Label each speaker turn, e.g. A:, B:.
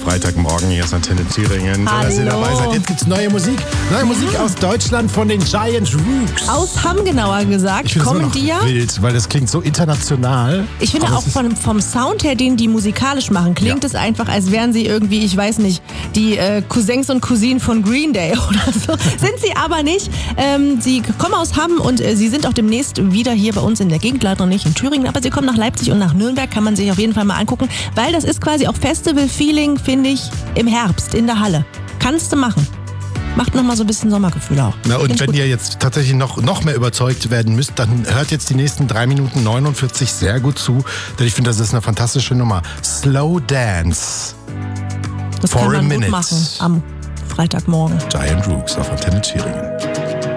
A: Freitagmorgen, hier ist Antenne Thüringen. Schön, dass ihr dabei seid. Jetzt gibt's neue Musik. Neue Musik aus Deutschland von den Giant Rooks.
B: Aus Hamm, genauer gesagt.
A: Ich finde das immer noch wild, weil das klingt so international.
B: Ich finde auch vom Sound her, den die musikalisch machen, klingt es einfach, als wären sie irgendwie, ich weiß nicht, die Cousins und Cousinen von Green Day oder so. Sind sie aber nicht. Sie kommen aus Hamm und sie sind auch demnächst wieder hier bei uns in der Gegend, leider nicht in Thüringen, aber sie kommen nach Leipzig und nach Nürnberg, kann man sich auf jeden Fall mal angucken, weil das ist quasi auch Festival-Feeling, finde ich, im Herbst in der Halle. Kannst du machen. Macht nochmal so ein bisschen Sommergefühl auch.
A: Na, und wenn ihr jetzt tatsächlich noch mehr überzeugt werden müsst, dann hört jetzt die nächsten 3 Minuten 49 sehr gut zu, denn ich finde, das ist eine fantastische Nummer. Slow Dance.
B: Das kann man gut machen am Freitagmorgen.
A: Giant Rooks auf Antenne Thüringen.